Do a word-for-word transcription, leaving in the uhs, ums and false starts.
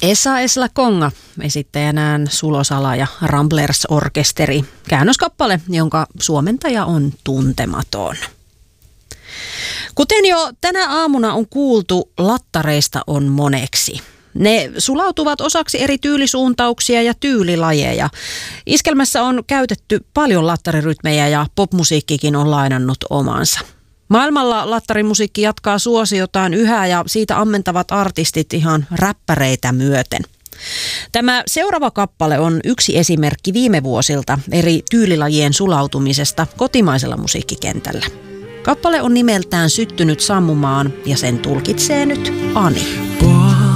Esa Esla Konga esittäjänään Sulo-Sala ja Ramblers-orkesteri. Käännöskappale, jonka suomentaja on tuntematon. Kuten jo tänä aamuna on kuultu, lattareista on moneksi. Ne sulautuvat osaksi eri tyylisuuntauksia ja tyylilajeja. Iskelmässä on käytetty paljon lattarirytmejä ja popmusiikkikin on lainannut omansa. Maailmalla lattarimusiikki jatkaa suosiotaan yhä ja siitä ammentavat artistit ihan räppäreitä myöten. Tämä seuraava kappale on yksi esimerkki viime vuosilta eri tyylilajien sulautumisesta kotimaisella musiikkikentällä. Kappale on nimeltään Syttynyt sammumaan ja sen tulkitsee nyt Ani.